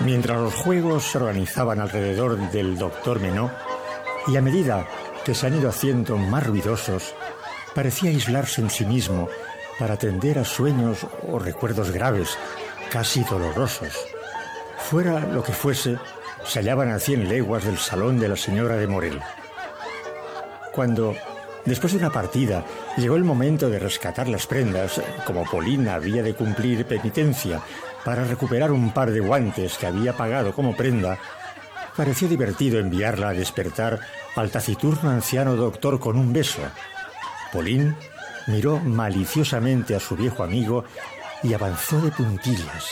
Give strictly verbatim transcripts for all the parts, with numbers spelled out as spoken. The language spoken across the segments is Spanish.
Mientras los juegos se organizaban alrededor del doctor Menot, y a medida que se han ido haciendo más ruidosos, parecía aislarse en sí mismo para atender a sueños o recuerdos graves, casi dolorosos. Fuera lo que fuese, se hallaban a cien leguas del salón de la señora de Morel. Cuando, después de una partida, llegó el momento de rescatar las prendas, como Paulina había de cumplir penitencia para recuperar un par de guantes que había pagado como prenda, pareció divertido enviarla a despertar al taciturno anciano doctor con un beso. Pauline miró maliciosamente a su viejo amigo y avanzó de puntillas.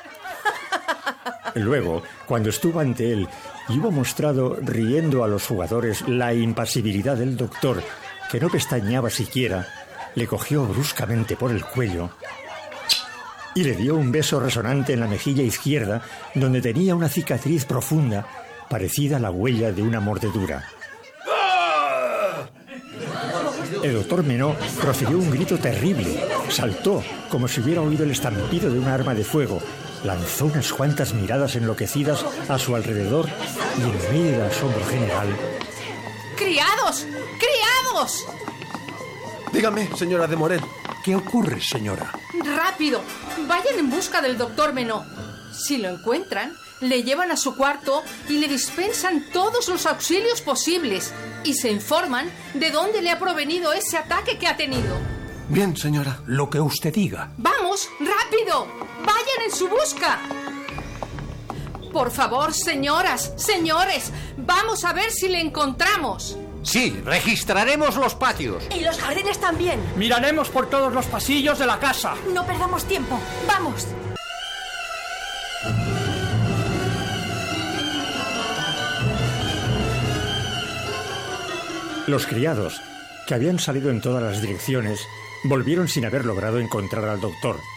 Luego, cuando estuvo ante él y hubo mostrado, riendo a los jugadores, la impasibilidad del doctor, que no pestañeaba siquiera, le cogió bruscamente por el cuello y le dio un beso resonante en la mejilla izquierda, donde tenía una cicatriz profunda, parecida a la huella de una mordedura. El doctor Menot profirió un grito terrible, saltó como si hubiera oído el estampido de un arma de fuego, lanzó unas cuantas miradas enloquecidas a su alrededor y en medio del asombro general... ¡Criados! ¡Criados! Dígame, señora de Morel. ¿Qué ocurre, señora? ¡Rápido! Vayan en busca del doctor Menot. Si lo encuentran, le llevan a su cuarto y le dispensan todos los auxilios posibles y se informan de dónde le ha provenido ese ataque que ha tenido. Bien, señora, lo que usted diga. ¡Vamos, rápido! ¡Vayan en su busca! Por favor, señoras, señores, vamos a ver si le encontramos. Sí, registraremos los patios. Y los jardines también. Miraremos por todos los pasillos de la casa. No perdamos tiempo. ¡Vamos! Los criados, que habían salido en todas las direcciones, volvieron sin haber logrado encontrar al doctor.